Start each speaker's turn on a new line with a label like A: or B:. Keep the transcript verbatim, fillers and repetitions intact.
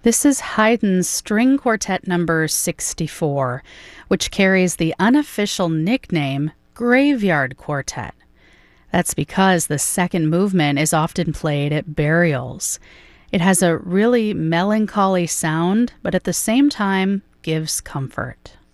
A: This is Haydn's String Quartet number sixty-four, which carries the unofficial nickname Graveyard Quartet. That's because the second movement is often played at burials. It has a really melancholy sound, but at the same time gives comfort.